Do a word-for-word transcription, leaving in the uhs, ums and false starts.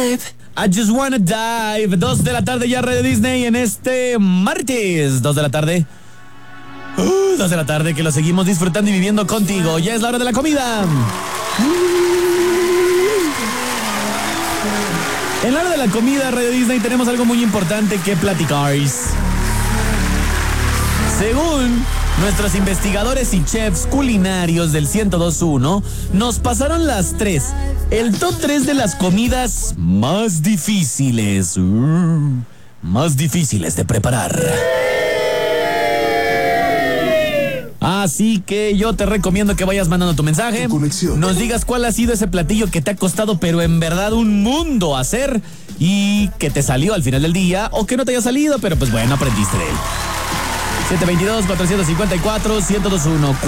dive. I just wanna dive. Dos de la tarde ya, Radio Disney, en este martes. Dos de la tarde. Uh, dos de la tarde, que lo seguimos disfrutando y viviendo contigo. Ya es la hora de la comida. En la hora de la comida, Radio Disney, tenemos algo muy importante que platicar. Según nuestros investigadores y chefs culinarios del ciento dos punto uno, nos pasaron las tres. El top tres de las comidas más difíciles. Uh, más difíciles de preparar. Así que yo te recomiendo que vayas mandando tu mensaje. Nos digas cuál ha sido ese platillo que te ha costado, pero en verdad un mundo hacer, y que te salió al final del día, o que no te haya salido, pero pues bueno, aprendiste de él. siete dos dos, cuatro cinco cuatro, uno cero dos uno